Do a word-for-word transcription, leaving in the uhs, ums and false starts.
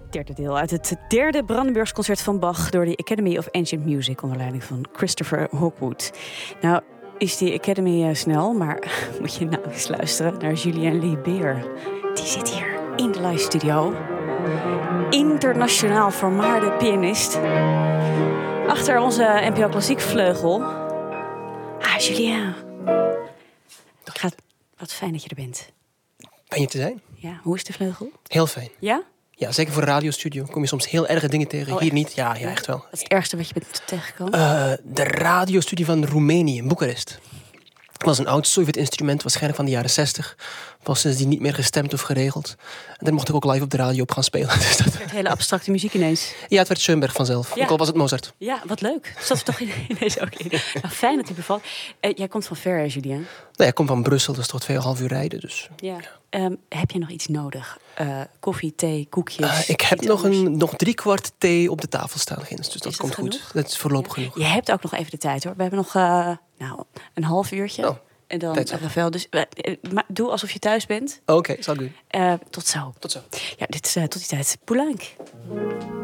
Derde deel uit het derde Brandenburgsconcert van Bach door de Academy of Ancient Music onder leiding van Christopher Hogwood. Nou, is die Academy uh, snel, maar moet je nou eens luisteren naar Julien Liebert. Die zit hier in de live studio. Internationaal vermaarde pianist. Achter onze N P O Klassiek vleugel. Ah, Julien. Gaat, wat fijn dat je er bent. Fijn je te zijn. Ja, hoe is de vleugel? Heel fijn. Ja? Ja, zeker voor een radiostudio kom je soms heel erge dingen tegen. Oh, Hier echt? niet. Ja, ja, echt wel. Wat is het ergste wat je bent tegengekomen? Uh, de radiostudio van Roemenië, in Boekarest. Het was een oud Sovjet-instrument, waarschijnlijk van de jaren zestig. Was sindsdien niet meer gestemd of geregeld. En daar mocht ik ook live op de radio op gaan spelen. Dus dat... Het hele abstracte muziek ineens. Ja, het werd Schoenberg vanzelf. Ja. Ook al was het Mozart. Ja, wat leuk. Zat er toch ineens ook in. Nou, fijn dat hij bevalt. Uh, jij komt van ver, hè, Julien? Nee, ik kom van Brussel, dat is toch tweeënhalf uur rijden. Dus. Ja. Um, heb je nog iets nodig? Uh, koffie, thee, koekjes? Uh, ik heb nog, een, nog drie kwart thee op de tafel staan, Gins. Dus dat, dat komt genoeg? goed. Dat is voorlopig ja. genoeg. Je hebt ook nog even de tijd, hoor. We hebben nog uh, nou, een half uurtje. Oh. En dan Ravel. Dus uh, uh, doe alsof je thuis bent. Oké, okay, zal ik doen. Uh, tot zo. Tot zo. Ja, dit is uh, tot die tijd. Poulenc.